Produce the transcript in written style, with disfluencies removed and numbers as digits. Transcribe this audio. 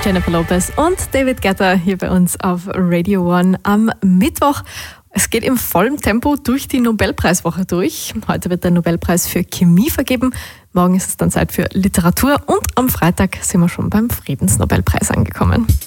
Jennifer Lopez und David Guetta hier bei uns auf Radio One am Mittwoch. Es geht im vollen Tempo durch die Nobelpreiswoche durch. Heute wird der Nobelpreis für Chemie vergeben. Morgen ist es dann Zeit für Literatur und am Freitag sind wir schon beim Friedensnobelpreis angekommen.